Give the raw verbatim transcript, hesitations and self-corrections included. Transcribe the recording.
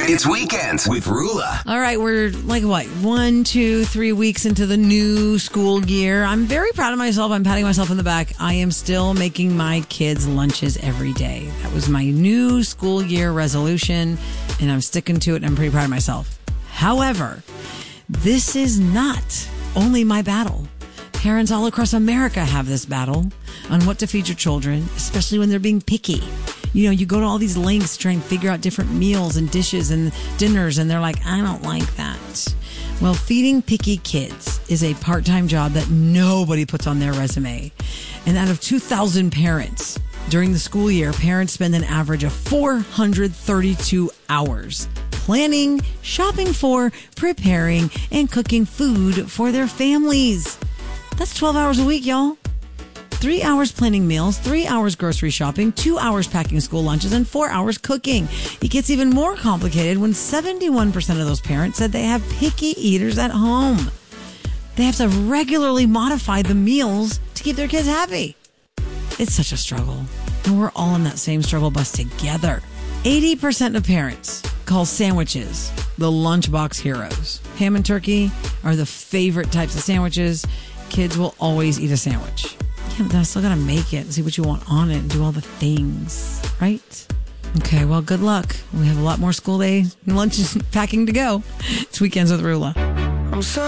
It's Weekends with Rula. All right, we're like, what, one, two, three weeks into the new school year. I'm very proud of myself. I'm patting myself in the back. I am still making my kids lunches every day. That was my new school year resolution, and I'm sticking to it, and I'm pretty proud of myself. However, this is not only my battle. Parents all across America have this battle on what to feed your children, especially when they're being picky. You know, you go to all these links to try and figure out different meals and dishes and dinners, and they're like, I don't like that. Well, feeding picky kids is a part-time job that nobody puts on their resume. And out of two thousand parents during the school year, parents spend an average of four hundred thirty-two hours planning, shopping for, preparing, and cooking food for their families. That's twelve hours a week, y'all. Three hours planning meals, three hours grocery shopping, two hours packing school lunches, and four hours cooking. It gets even more complicated when seventy-one percent of those parents said they have picky eaters at home. They have to regularly modify the meals to keep their kids happy. It's such a struggle, and we're all in that same struggle bus together. eighty percent of parents call sandwiches the lunchbox heroes. Ham and turkey are the favorite types of sandwiches. Kids will always eat a sandwich. Yeah, but I still gotta make it and see what you want on it and do all the things, right? Okay, well, good luck. We have a lot more school day lunch packing to go. It's Weekends with Rula. I'm so